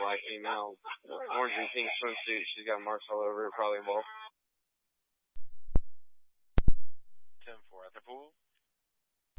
my female. Orange and pink swimsuit. She's got marks all over it, probably both. 10-4 at the pool.